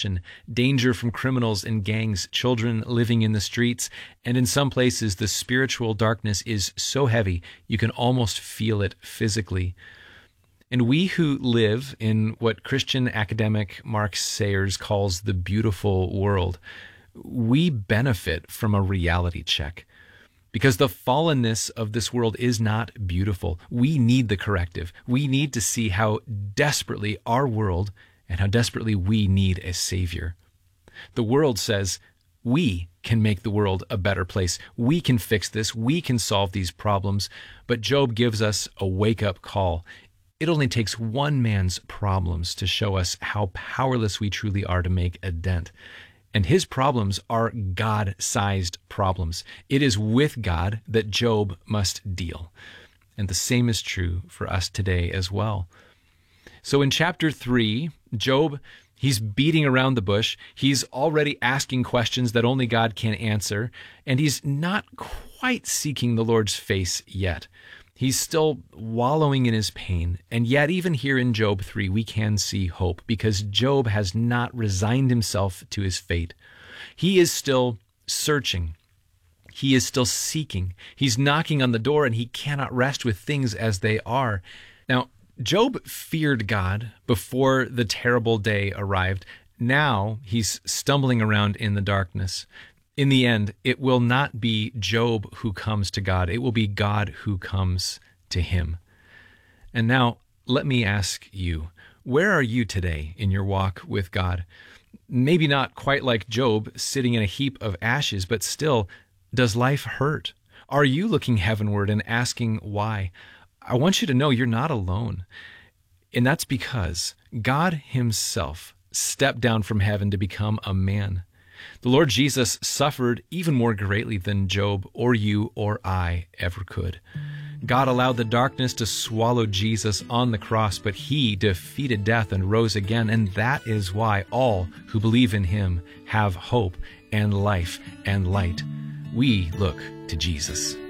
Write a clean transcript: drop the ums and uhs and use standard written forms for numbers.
depression, danger from criminals and gangs, children living in the streets, and in some places the spiritual darkness is so heavy you can almost feel it physically. And we who live in what Christian academic Mark Sayers calls the beautiful world, we benefit from a reality check. Because the fallenness of this world is not beautiful. We need the corrective. We need to see how desperately our world and how desperately we need a Savior. The world says we can make the world a better place. We can fix this. We can solve these problems. But Job gives us a wake-up call. It only takes one man's problems to show us how powerless we truly are to make a dent. And his problems are God-sized problems. It is with God that Job must deal. And the same is true for us today as well. So in chapter 3, Job, he's beating around the bush. He's already asking questions that only God can answer. And he's not quite seeking the Lord's face yet. He's still wallowing in his pain. And yet, even here in Job 3, we can see hope because Job has not resigned himself to his fate. He is still searching. He is still seeking. He's knocking on the door and he cannot rest with things as they are. Now, Job feared God before the terrible day arrived. Now he's stumbling around in the darkness. In the end, it will not be Job who comes to God. It will be God who comes to him. And now, let me ask you, where are you today in your walk with God? Maybe not quite like Job, sitting in a heap of ashes, but still, does life hurt? Are you looking heavenward and asking why? I want you to know you're not alone. And that's because God himself stepped down from heaven to become a man. The Lord Jesus suffered even more greatly than Job or you or I ever could. God allowed the darkness to swallow Jesus on the cross, but he defeated death and rose again, and that is why all who believe in him have hope and life and light. We look to Jesus.